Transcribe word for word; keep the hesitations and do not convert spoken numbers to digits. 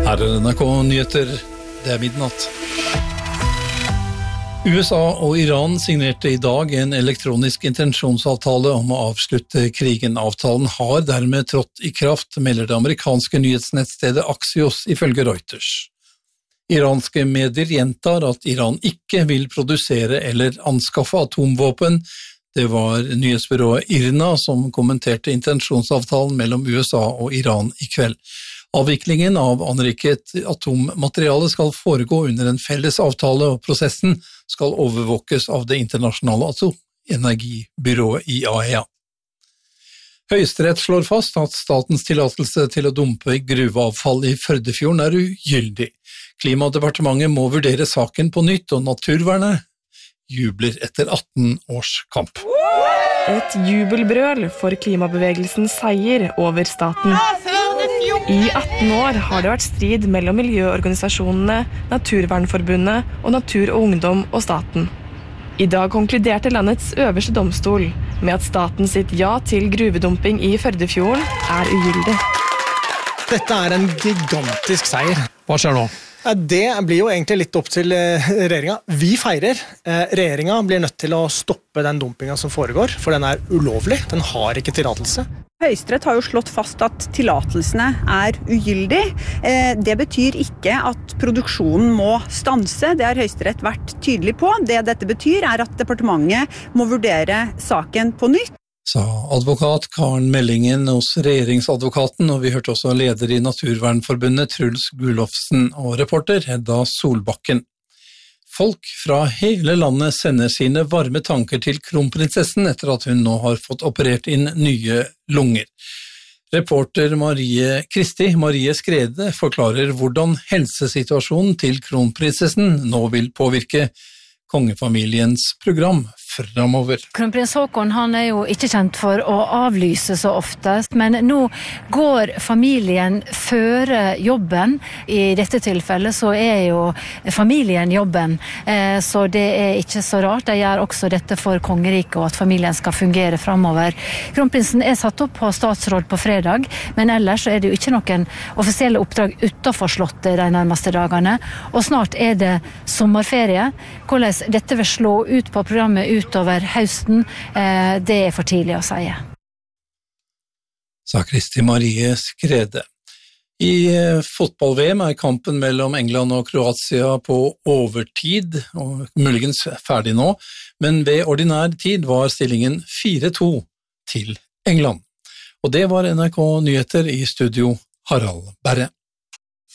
Her er N R K Nyheter, det er midnatt. U S A og Iran signerte i dag en elektronisk intensjonsavtale om å avslutte krigen. Avtalen har dermed trådt i kraft, melder det amerikanske nyhetsnettstedet Axios ifølge Reuters. Iranske medier gjentar at Iran ikke vil produsere eller anskaffe atomvåpen. Det var nyhetsbyrået IRNA som kommenterte intensjonsavtalen mellom U S A og Iran i kveld. Avviklingen av anriket atommateriale skal foregå under en felles avtale, og prosessen skal overvåkes av det internasjonale atomenergibyrået I A E A. Høyesterett slår fast at statens tillatelse til å dumpe gruveavfall I Førdefjorden er ugyldig. Klimadepartementet må vurdere saken på nytt, og naturvernet jubler etter atten års kamp. Et jubelbrøl for klimabevegelsens seier over staten. I atten år har det vært strid mellom miljøorganisasjonene, Naturvernforbundet og Natur og Ungdom og staten. I dag konkluderte landets øverste domstol med at staten sitt ja til gruvedumping I Førdefjorden er ugyldig. Dette er en gigantisk seier. Hva skjer nå? Det blir jo egentlig litt opp til regjeringen. Vi feirer. Regjeringen blir nødt til å stoppe den dumpingen som foregår, for den er ulovlig. Den har ikke tillatelse. Høyesterett har jo slått fast at tillatelsene er ugyldig. Det betyr ikke at produksjonen må stanse. Det har Høyesterett vært tydelig på. Det dette betyr er at departementet må vurdere saken på nytt. Sa advokat Karen Mellingen hos regjeringsadvokaten, og vi hørte også leder I Naturvernforbundet Truls Gulofsen og reporter Hedda Solbakken. Folk fra hele landet sender sine varme tanker til kronprinsessen etter at hun nå har fått operert inn nye lunger. Reporter Marie Kristi, Marie Skrede, forklarer hvordan helsesituasjonen til kronprinsessen nå vil påvirke kongefamiliens program fremover. Kronprins Håkon han er jo ikke kjent for å avlyse så oftest, men nå går familien føre jobben. I dette tilfellet så er jo familien jobben, så det er ikke så rart. De gjør også dette for kongeriket og at familien skal fungere fremover. Kronprinsen er satt opp på statsråd på fredag, men ellers er det jo ikke noen offisielle oppdrag utenfor slottet de nærmeste dagene, og snart er det sommerferie. Hvordan dette vil slå ut på programmet utover høsten, det er for tidlig å si. Sa Kristi Marie Skrede. I fotball-V M er kampen mellom England og Kroatia på overtid, og muligens ferdig nå, men ved ordinær tid var stillingen fire to til England. Og det var N R K Nyheter I studio Harald Berre.